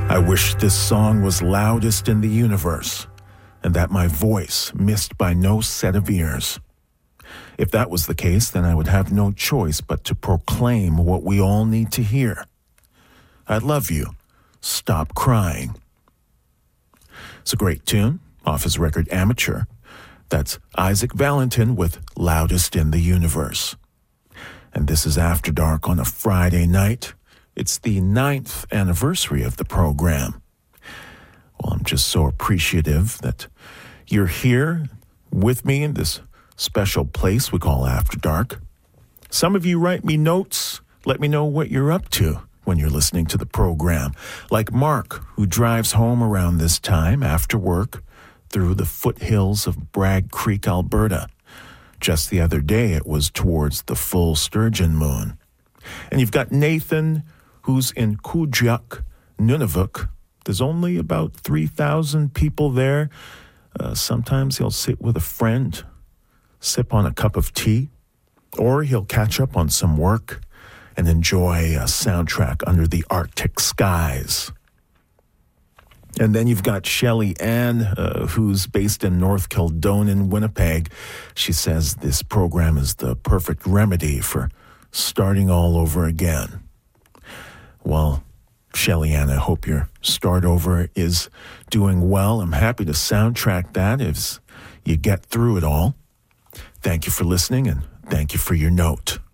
I wish this song was loudest in the universe, and that my voice missed by no set of ears. If that was the case, then I would have no choice but to proclaim what we all need to hear. I love you. Stop crying. It's a great tune, off his record Amateur. That's Isaac Valentin with Loudest in the Universe. And this is After Dark on a Friday night. It's the 9th anniversary of the program. Well, I'm just so appreciative that you're here with me in this special place we call After Dark. Some of you write me notes, let me know what you're up to when you're listening to the program. Like Mark, who drives home around this time after work through the foothills of Bragg Creek, Alberta. Just the other day, it was towards the full sturgeon moon. And you've got Nathan, who's in Kuujjuaq, Nunavut. There's only about 3,000 people there. Sometimes he'll sit with a friend, sip on a cup of tea, or he'll catch up on some work and enjoy a soundtrack under the Arctic skies. And then you've got Shelley Ann, who's based in North Kildonan, Winnipeg. She says this program is the perfect remedy for starting all over again. Well, Shelley Ann, I hope your start over is doing well. I'm happy to soundtrack that as you get through it all. Thank you for listening, and thank you for your note.